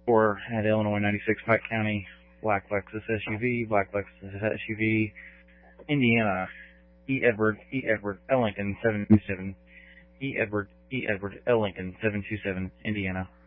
4 at Illinois 96 Pike County, black Lexus SUV, black Lexus SUV, Indiana, E. Edward, L. Lincoln 727, E. Edward, L. Lincoln 727, Indiana.